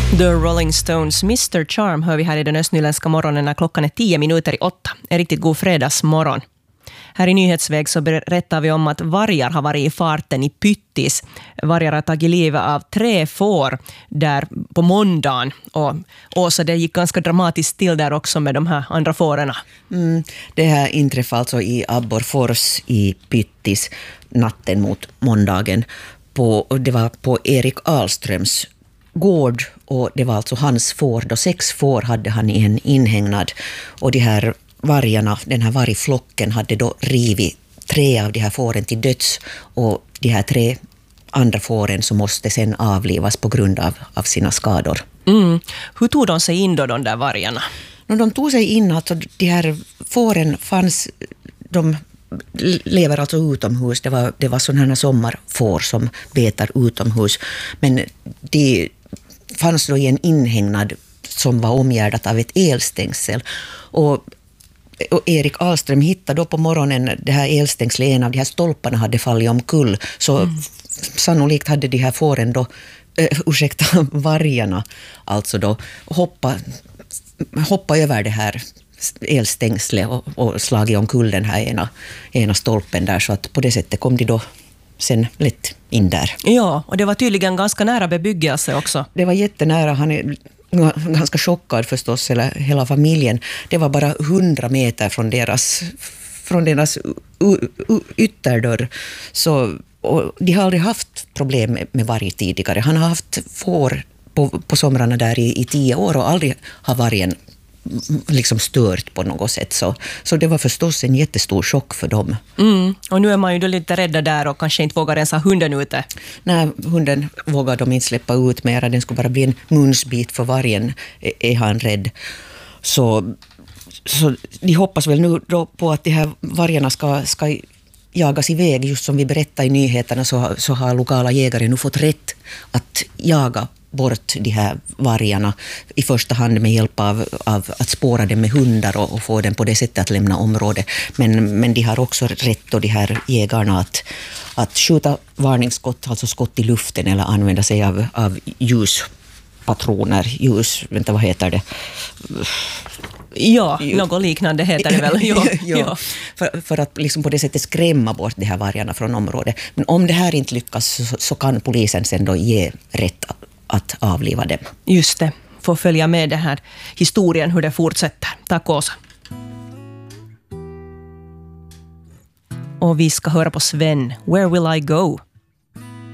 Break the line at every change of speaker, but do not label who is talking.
The Rolling Stones Mr. Charm hör vi här i den östnyländska morgonen när klockan är 7:50. En riktigt god fredagsmorgon. Här i Nyhetsväg så berättar vi om att vargar har varit i farten i Pyttis. Vargar har tagit livet av 3 får där på måndagen. Och Åsa, det gick ganska dramatiskt till där också med de här andra fårarna.
Det här inträffade alltså i Abborrfors i Pyttis natten mot måndagen. Det var på Erik Ahlströms gård och det var alltså hans får. Då 6 får hade han i en inhägnad och de här vargarna, den här vargflocken hade då rivit 3 av de här fåren till döds och de här 3 andra fåren som måste sen avlivas på grund av sina skador.
Hur tog de sig in då, de där vargarna?
De tog sig in, alltså de här fåren fanns, de lever alltså utomhus. Det var sådana här sommarfår som betar utomhus. Men de fanns då i en inhägnad som var omgärdat av ett elstängsel. Och Erik Ahlström hittade då på morgonen det här elstängslet, en av de här stolparna hade fallit omkull. Så sannolikt hade de här fåren då, vargarna, alltså då hoppa över det här elstängslet och slagit omkull den här ena stolpen där, så att på det sättet kom de då sen lätt in där.
Ja, och det var tydligen ganska nära bebyggelse också.
Det var jättenära. Han är ganska chockad förstås, eller hela familjen. Det var bara 100 meter från deras ytterdörr. Så, och de har aldrig haft problem med varg tidigare. Han har haft får på somrarna där i 10 år och aldrig har vargen liksom stört på något sätt. Så det var förstås en jättestor chock för dem.
Och nu är man ju då lite rädda där och kanske inte vågar ens ha hunden ute.
Nej, hunden vågar de inte släppa ut mera. Den skulle bara bli en munsbit för vargen, är han rädd. Så de hoppas väl nu då på att de här vargarna ska jagas iväg. Just som vi berättade i nyheterna så har lokala jägare nu fått rätt att jaga bort de här vargarna, i första hand med hjälp av att spåra dem med hundar och få dem på det sättet att lämna området. Men de har också rätt då, de här jägarna, att skjuta varningsskott, alltså skott i luften, eller använda sig av ljuspatroner, vad heter det?
Ja, något liknande heter det väl.
Ja. För att liksom på det sättet skrämma bort de här vargarna från området. Men om det här inte lyckas så kan polisen sen då ge rätt att avliva dem.
Just det, får följa med den här historien hur det fortsätter. Tack Åsa. Och vi ska höra på Sven, Where Will I Go?